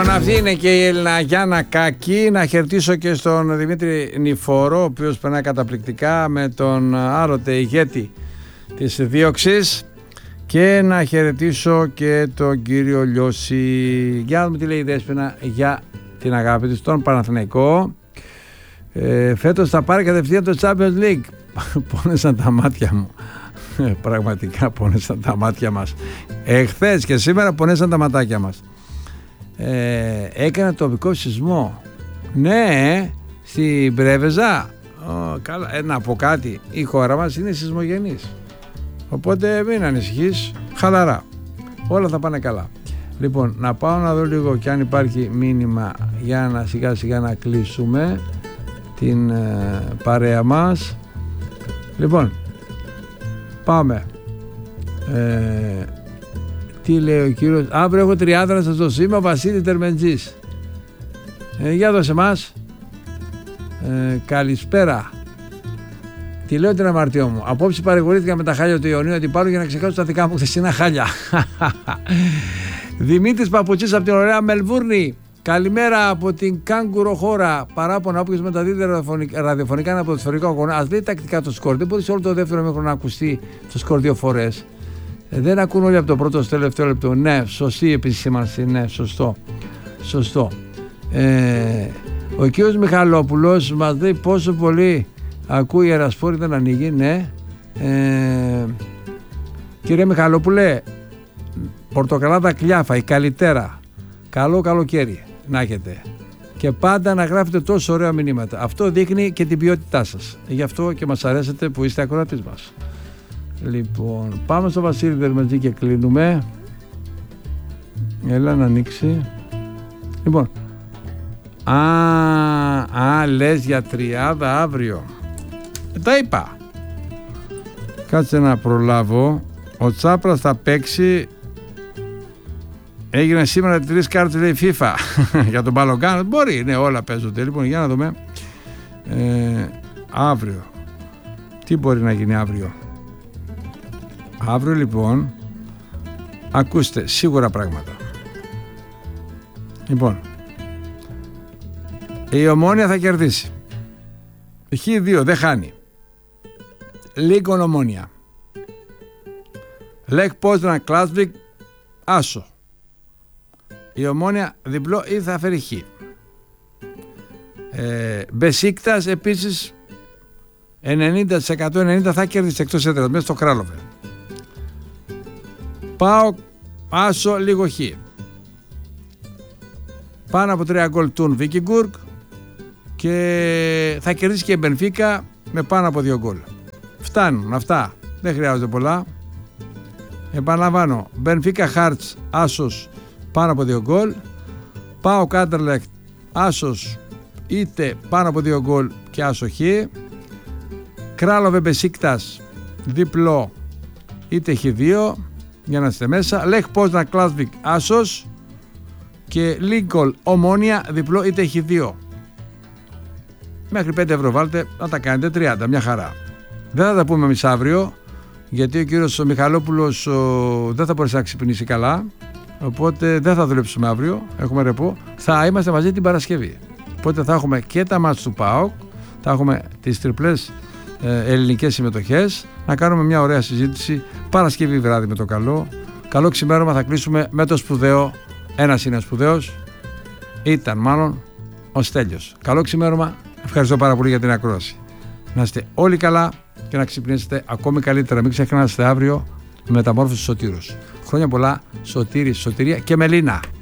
Λοιπόν, αυτή είναι και η Έλληνα Γιάννα Κάκη. Να χαιρετήσω και στον Δημήτρη Νηφόρο, ο οποίος περνάει καταπληκτικά με τον άλλοτε ηγέτη της δίωξης. Και να χαιρετήσω και τον κύριο Λιώση. Για να δούμε τι λέει η Δέσποινα για την αγάπη της, τον Παναθηναϊκό. Φέτος θα πάρει κατευθείαν το Champions League. Πόνεσαν τα μάτια μου. Πραγματικά πόνεσαν τα μάτια μας. Εχθές και σήμερα πόνεσαν τα ματάκια μας. Έκανε τοπικό σεισμό. Ναι, στην Πρέβεζα. Καλά, να πω κάτι. Η χώρα μας είναι σεισμογενής. Οπότε μην ανησυχείς, χαλαρά. Όλα θα πάνε καλά. Λοιπόν, να πάω να δω λίγο και αν υπάρχει μήνυμα για να σιγά σιγά να κλείσουμε την παρέα μας. Λοιπόν, πάμε. Τι λέει ο κύριος? Αύριο έχω τριάδα να σας το σήμα, Βασίλη Τερμεντζής. Για δώσε μας. Καλησπέρα. Τι λέω την αμαρτία μου? Απόψε παρηγορήθηκα με τα χάλια του Ιωνίου ότι πάρω για να ξεχάσω τα δικά μου χθεσινά χάλια. Δημήτρης Παπουτσής από την ωραία Μελβούρνη. Καλημέρα από την κάγκουρο χώρα. Παράπονα όποιος μεταδίδει ραδιοφωνικά ένα ποδοσφαιρικό αγώνα. Ας λέει τακτικά το σκορ. Δεν μπορεί σε όλο το δεύτερο μήχρονο να ακουστεί το σκορ δύο φορές. Δεν ακούν όλοι από το πρώτο στο τελευταίο λεπτό. Ναι, σωστή επισήμανση. Ναι, σωστό. Ο κύριος Μιχαλόπουλος μας λέει πόσο πολύ ακούει η Ιερασπόρη, δεν ανοίγει. Ναι. Κύριε Μιχαλόπουλε, πορτοκαλάδα Κλιάφα, η καλύτερα. Καλό καλοκαίρι να έχετε. Και πάντα να γράφετε τόσο ωραία μηνύματα. Αυτό δείχνει και την ποιότητά σας. Γι' αυτό και μας αρέσετε που είστε ακροατής μας. Λοιπόν, πάμε στο Βασίλη Τερμεντζή και κλείνουμε. Έλα να ανοίξει. Λοιπόν, λες για τριάδα αύριο. Τα είπα. Κάτσε να προλάβω. Ο Τσάπρας θα παίξει. Έγινε σήμερα 3 κάρτες, λέει FIFA. Για τον Παλογκάνο. Μπορεί, ναι, όλα παίζονται. Λοιπόν, για να δούμε. Αύριο. Τι μπορεί να γίνει αύριο? Αύριο λοιπόν, ακούστε σίγουρα πράγματα. Λοιπόν, η Ομόνια θα κερδίσει. Χ2, δεν χάνει. Λίγκον Ομόνια. Λεκ Πόζναν Κλάσβικ, άσο. Η Ομόνια διπλό ή θα φέρει Χ. Μπεσίκτας επίσης 90% θα κερδίσει εκτός έδρας μέσα στο Κράλοβε. Πάω άσο λίγο Χ. Πάνω από 3 γκολ τουν Βίκιγκουργκ και θα κερδίσει και η Μπενφίκα με πάνω από 2 γκολ. Φτάνουν αυτά, δεν χρειάζονται πολλά. Επαναλαμβάνω, Μπενφίκα Χάρτς άσος πάνω από 2 γκολ. Πάω Κάντερλεκτ άσος είτε πάνω από 2 γκολ και άσο Χ. Κράλοβε Μπεσίκτας διπλό είτε Χ2 για να είστε μέσα. Λεχ Πόζνα Κλάσβικ άσος και Λίγκολ Ομόνια διπλό είτε Χ2. Μέχρι 5 ευρώ βάλτε να τα κάνετε 30, μια χαρά. Δεν θα τα πούμε εμείς αύριο γιατί ο κύριος Μιχαλόπουλος δεν θα μπορέσει να ξυπνήσει καλά, οπότε δεν θα δουλέψουμε αύριο, έχουμε ρεπό. Θα είμαστε μαζί την Παρασκευή, οπότε θα έχουμε και τα μάτς του ΠΑΟΚ, θα έχουμε τις τριπλές ελληνικές συμμετοχές, να κάνουμε μια ωραία συζήτηση Παρασκευή βράδυ με το καλό ξημέρωμα. Θα κλείσουμε με το σπουδαίο, ένας είναι σπουδαίος, ήταν μάλλον ο Στέλιος. Καλό ξημέρωμα, ευχαριστώ πάρα πολύ για την ακρόαση. Να είστε όλοι καλά και να ξυπνήσετε ακόμη καλύτερα. Μην ξεχνάτε αύριο μεταμόρφωση Σωτήρος. Χρόνια πολλά, Σωτήρης, Σωτηρία και Μελίνα.